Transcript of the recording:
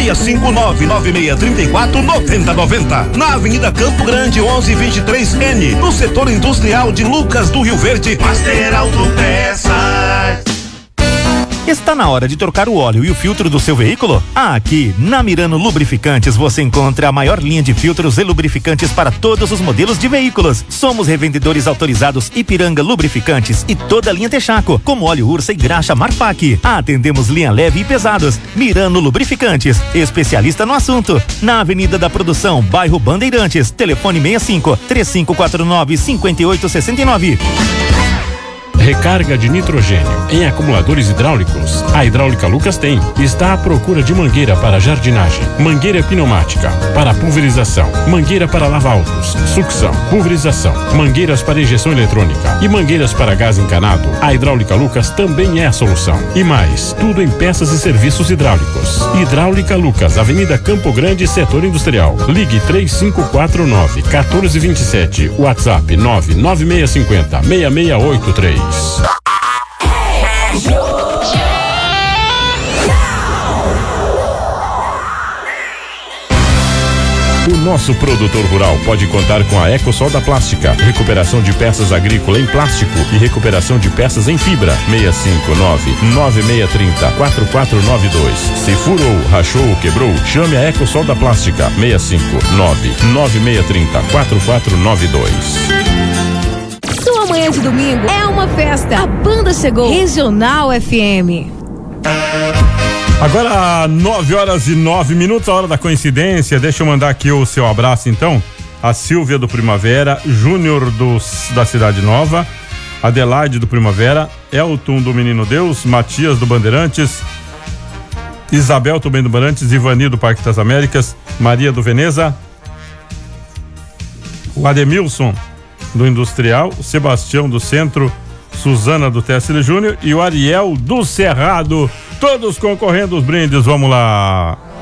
65996349090. Na Avenida Campo Grande 1123N, no setor industrial de Lucas do Rio Verde. Master Autopeças. Está na hora de trocar o óleo e o filtro do seu veículo? Aqui, na Mirano Lubrificantes, você encontra a maior linha de filtros e lubrificantes para todos os modelos de veículos. Somos revendedores autorizados Ipiranga Lubrificantes e toda a linha Texaco, como óleo Ursa e graxa Marfac. Atendemos linha leve e pesados. Mirano Lubrificantes, especialista no assunto. Na Avenida da Produção, bairro Bandeirantes, telefone 65-3549-5869. Recarga de nitrogênio em acumuladores hidráulicos. A Hidráulica Lucas tem. Está à procura de mangueira para jardinagem, mangueira pneumática para pulverização, mangueira para lava-autos, sucção, pulverização, mangueiras para injeção eletrônica e mangueiras para gás encanado. A Hidráulica Lucas também é a solução. E mais, tudo em peças e serviços hidráulicos. Hidráulica Lucas, Avenida Campo Grande, Setor Industrial. Ligue 3549-1427. WhatsApp 99650-6683. O nosso produtor rural pode contar com a Ecosol da Plástica, recuperação de peças agrícolas em plástico e recuperação de peças em fibra. 659-9630-4492. Se furou, rachou ou quebrou, chame a Ecosol da Plástica. 659-9630-4492. Sua manhã de domingo é uma festa. A banda chegou. Regional FM. Agora 9h09, a hora da coincidência. Deixa eu mandar aqui o seu abraço então. A Silvia do Primavera, Júnior da Cidade Nova, Adelaide do Primavera, Elton do Menino Deus, Matias do Bandeirantes, Isabel também do Bandeirantes, Ivani do Parque das Américas, Maria do Veneza, o Ademilson do Industrial, Sebastião do Centro, Suzana do Tessile Júnior e o Ariel do Cerrado, todos concorrendo os brindes. Vamos lá.